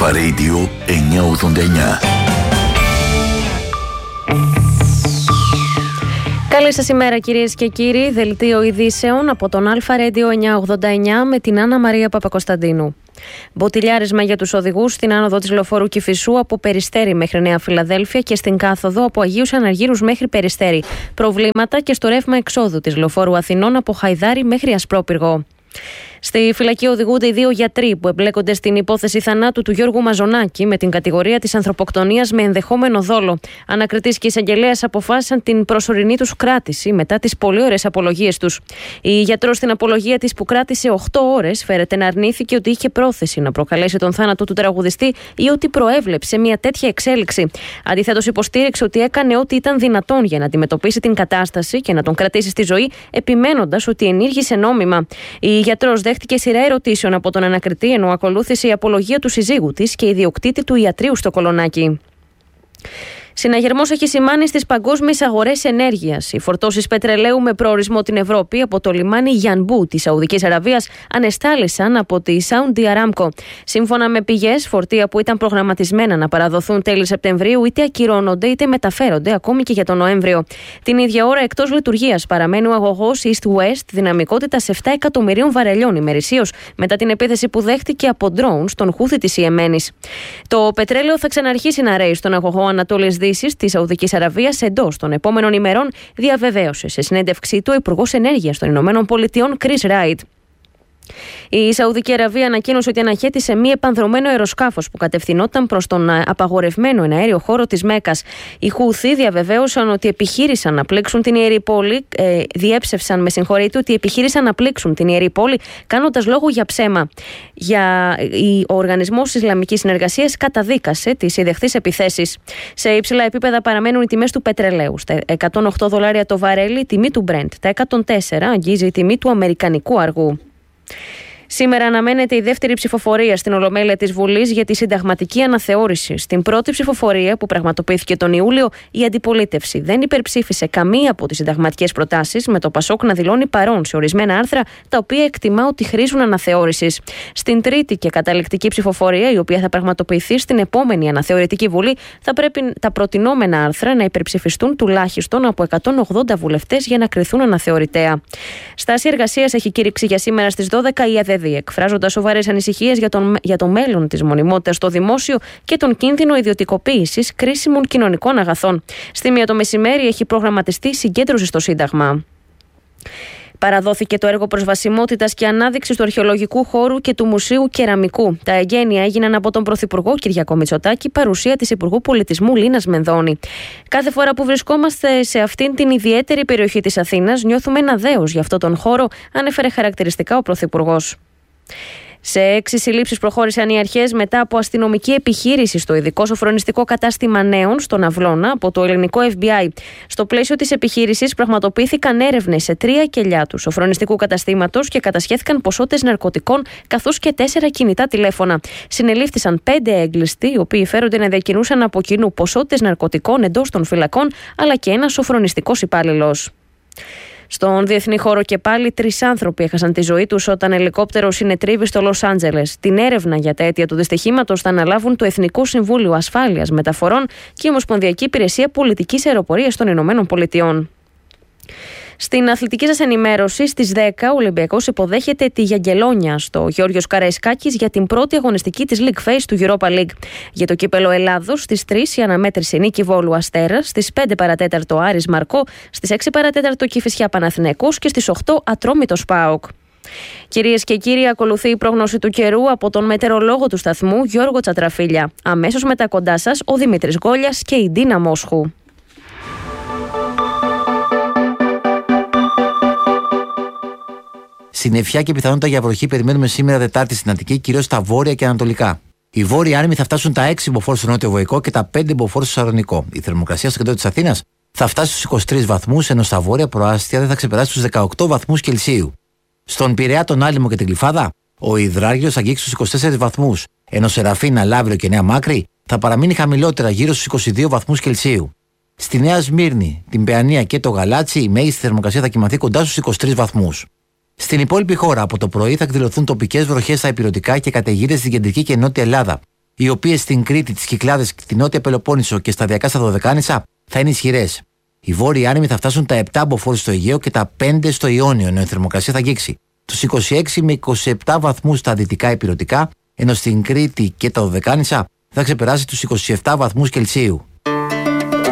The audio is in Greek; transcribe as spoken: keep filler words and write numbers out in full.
Αλφα Radio εννιακόσια ογδόντα εννιά. Καλή σας ημέρα κυρίες και κύριοι, δελτίο ειδήσεων από τον Αλφα Radio εννιακόσια ογδόντα εννιά με την Άννα Μαρία Παπακοσταντίνου. Μποτιλιάρισμα για τους οδηγούς στην άνοδο της λεωφόρου Κηφισού από Περιστέρι μέχρι Νέα Φιλαδέλφια και στην κάθοδο από Αγίους Αναργύρους μέχρι Περιστέρι. Προβλήματα και στο ρεύμα εξόδου της λεωφόρου Αθηνών από Χαϊδάρι μέχρι Ασπρόπυργο. Στη φυλακή οδηγούνται οι δύο γιατροί που εμπλέκονται στην υπόθεση θανάτου του Γιώργου Μαζονάκη με την κατηγορία της ανθρωποκτονίας με ενδεχόμενο δόλο. Ανακριτής και εισαγγελέας αποφάσισαν την προσωρινή τους κράτηση μετά τις πολύ ωραίες απολογίες τους. Η γιατρός στην απολογία της που κράτησε οκτώ ώρες φέρεται να αρνήθηκε ότι είχε πρόθεση να προκαλέσει τον θάνατο του τραγουδιστή ή ότι προέβλεψε μια τέτοια εξέλιξη. Αντιθέτως, υποστήριξε ότι έκανε ό,τι ήταν δυνατόν για να αντιμετωπίσει την κατάσταση και να τον κρατήσει στη ζωή, επιμένοντας ότι ενήργησε νόμιμα. Η γιατρός δέχτηκε σειρά ερωτήσεων από τον ανακριτή, ενώ ακολούθησε η απολογία του συζύγου της και ιδιοκτήτη του ιατρείου στο Κολονάκι. Συναγερμός έχει σημάνει στις παγκόσμιες αγορές ενέργειας. Οι φορτώσεις πετρελαίου με προορισμό την Ευρώπη από το λιμάνι Γιανμπού της Σαουδικής Αραβίας ανεστάλησαν από τη Saudi Aramco. Σύμφωνα με πηγές, φορτία που ήταν προγραμματισμένα να παραδοθούν τέλη Σεπτεμβρίου είτε ακυρώνονται είτε μεταφέρονται ακόμη και για τον Νοέμβριο. Την ίδια ώρα, εκτός λειτουργίας παραμένει ο αγωγός East-West δυναμικότητας επτά εκατομμυρίων βαρελιών ημερησίως μετά την επίθεση που δέχτηκε από ντρόουν στον Χούθη της Ιεμένης. Το πετρέλαιο θα ξαναρχίσει να ρέει στον αγωγό Ανατολής της Σαουδικής Αραβίας εντός των επόμενων ημερών, διαβεβαίωσε σε συνέντευξή του ο Υπουργός Ενέργειας των Ηνωμένων Πολιτειών Chris Wright. Η Σαουδική Αραβία ανακοίνωσε ότι αναχέτησε μη επανδρωμένο αεροσκάφος που κατευθυνόταν προς τον απαγορευμένο εναέριο χώρο της Μέκκας. Οι Χούθι διαβεβαίωσαν ότι επιχείρησαν να πλήξουν την ιερή πόλη, ε, διέψευσαν με συγχωρείτε ότι επιχείρησαν να πλήξουν την ιερή πόλη, κάνοντας λόγο για ψέμα. Για, ο Οργανισμός Ισλαμικής Συνεργασίας καταδίκασε τις ιδεχθείς επιθέσεις. Σε υψηλά επίπεδα παραμένουν οι τιμές του πετρελαίου. Στα εκατόν οκτώ δολάρια το βαρέλι, η τιμή του Brent. Τα εκατόν τέσσερα αγγίζει η τιμή του αμερικανικού αργού. Σήμερα αναμένεται η δεύτερη ψηφοφορία στην Ολομέλεια της Βουλής για τη συνταγματική αναθεώρηση. Στην πρώτη ψηφοφορία που πραγματοποιήθηκε τον Ιούλιο, η αντιπολίτευση δεν υπερψήφισε καμία από τις συνταγματικές προτάσεις, με το Πασόκ να δηλώνει παρόν σε ορισμένα άρθρα τα οποία εκτιμά ότι χρήζουν αναθεώρησης. Στην τρίτη και καταληκτική ψηφοφορία, η οποία θα πραγματοποιηθεί στην επόμενη αναθεωρητική Βουλή, θα πρέπει τα προτινόμενα άρθρα να υπερψηφιστούν τουλάχιστον από εκατόν ογδόντα βουλευτές για να κριθούν αναθεωρητέα. Στάση εργασίας έχει κήρυξει για σήμερα στις δώδεκα η ΑΔΕΔ, εκφράζοντας σοβαρές ανησυχίες για, τον, για το μέλλον της μονιμότητας στο δημόσιο και τον κίνδυνο ιδιωτικοποίησης κρίσιμων κοινωνικών αγαθών. Στη μία το μεσημέρι έχει προγραμματιστεί συγκέντρωση στο Σύνταγμα. Παραδόθηκε το έργο προσβασιμότητας και ανάδειξης του αρχαιολογικού χώρου και του Μουσείου Κεραμικού. Τα εγγένεια έγιναν από τον Πρωθυπουργό Κυριάκο Μητσοτάκη, παρουσία της Υπουργού Πολιτισμού Λίνας Μενδώνη. Κάθε φορά που βρισκόμαστε σε αυτήν την ιδιαίτερη περιοχή της Αθήνας, νιώθουμε ένα δέος για αυτόν τον χώρο, ανέφερε χαρακτηριστικά ο Πρωθυπουργός. Σε έξι συλλήψεις προχώρησαν οι αρχές μετά από αστυνομική επιχείρηση στο ειδικό σοφρονιστικό κατάστημα Νέων στον Αυλώνα από το ελληνικό εφ μπι άι. Στο πλαίσιο της επιχείρησης πραγματοποιήθηκαν έρευνες σε τρία κελιά του σοφρονιστικού καταστήματος και κατασχέθηκαν ποσότητες ναρκωτικών καθώς και τέσσερα κινητά τηλέφωνα. Συνελήφθησαν πέντε έγκλειστοι, οι οποίοι φέρονται να διακινούσαν από κοινού ποσότητες ναρκωτικών εντός των φυλακών, αλλά και ένας σοφρονιστικός υπάλληλος. Στον διεθνή χώρο και πάλι, τρεις άνθρωποι έχασαν τη ζωή τους όταν ελικόπτερο συνετρίβει στο Λος Άντζελες. Την έρευνα για τα αίτια του δυστυχήματος θα αναλάβουν το Εθνικό Συμβούλιο Ασφάλειας Μεταφορών και η Ομοσπονδιακή Υπηρεσία Πολιτικής Αεροπορίας των Ηνωμένων Πολιτειών. Στην αθλητική σας ενημέρωση, στις δέκα ο Ολυμπιακός υποδέχεται τη Γιαγγελόνια στο Γεώργιος Καραϊσκάκης για την πρώτη αγωνιστική της League Phase του Europa League. Για το κύπελο Ελλάδος, στις τρεις η αναμέτρηση Νίκη Βόλου Αστέρας, στις πέντε παρατέταρτο Άρης Μαρκό, στις έξι παρατέταρτο Κηφισιά Παναθηναϊκός και στις οκτώ Ατρόμητος ΠΑΟΚ. Κυρίες και κύριοι, ακολουθεί η πρόγνωση του καιρού από τον μετεωρολόγο του σταθμού Γιώργο Τσατραφίλια. Αμέσως μετά κοντά σας ο Δημήτρης Γκόλιας και η Ντίνα Μόσχου. Συννεφιά και πιθανότητα για βροχή περιμένουμε σήμερα Τετάρτη στην Αττική, κυρίως στα βόρεια και ανατολικά. Οι βόρειοι άνεμοι θα φτάσουν τα έξι μποφόρ στο νότιο βοϊκό και τα πέντε μποφόρ στο Σαρονικό. Η θερμοκρασία στο κέντρο της Αθήνας θα φτάσει στους είκοσι τρεις βαθμούς, ενώ στα βόρεια προάστια δεν θα ξεπεράσει τους δεκαοκτώ βαθμούς Κελσίου. Στον Πειραιά, τον Άλυμο και την Γλυφάδα, ο υδράργυρος θα αγγίξει στους είκοσι τέσσερις βαθμούς, ενώ σε Ραφίνα, Λαύριο και Νέα Μάκρη θα παραμείνει χαμηλότερα γύρω στους είκοσι δύο βαθμούς Κελσίου. Στη Νέα Σμύρνη, την Παιανία και το Γαλάτσι, η μέγιστη θερμοκρασία θα κυμανθεί κοντά στους είκοσι τρεις βαθμούς. Στην υπόλοιπη χώρα, από το πρωί θα εκδηλωθούν τοπικές βροχές στα ηπειρωτικά και καταιγίδες στην κεντρική και νότια Ελλάδα. οι οποίες στην Κρήτη, τις Κυκλάδες, τη Νότια Πελοπόννησο και σταδιακά στα Δωδεκάνησα θα είναι ισχυρές. Οι βόρειοι άνεμοι θα φτάσουν τα επτά μποφόρ στο Αιγαίο και τα πέντε στο Ιόνιο, ενώ η θερμοκρασία θα αγγίξει τους είκοσι έξι με είκοσι επτά βαθμούς στα δυτικά ηπειρωτικά, ενώ στην Κρήτη και τα Δωδεκάνησα θα ξεπεράσει τους είκοσι επτά βαθμούς Κελσίου.